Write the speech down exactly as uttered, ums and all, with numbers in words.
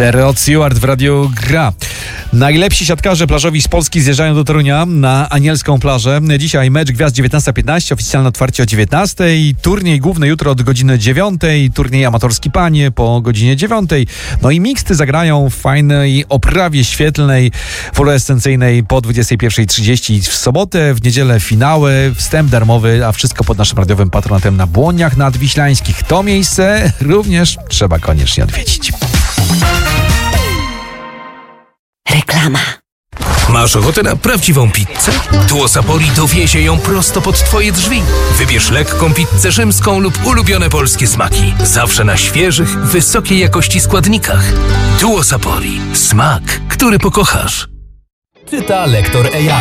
Rod Stewart w Radiu Gra. Najlepsi siatkarze plażowi z Polski zjeżdżają do Torunia na Anielską plażę. Dzisiaj mecz gwiazd dziewiętnasta piętnaście, oficjalne otwarcie o dziewiętnastej. Turniej główny jutro od godziny dziewiątej. Turniej amatorski panie po godzinie dziewiątej. No i miksty zagrają w fajnej oprawie świetlnej, fluorescencyjnej po dwudziestej pierwszej trzydzieści w sobotę, w niedzielę finały, wstęp darmowy, a wszystko pod naszym radiowym patronatem na Błoniach Nadwiślańskich. To miejsce również trzeba koniecznie odwiedzić. Reklama. Masz ochotę na prawdziwą pizzę? Tuo Sapori dowiezie ją prosto pod twoje drzwi. Wybierz lekką pizzę rzymską lub ulubione polskie smaki. Zawsze na świeżych, wysokiej jakości składnikach. Tuo Sapori. Smak, który pokochasz. Czyta lektor A I.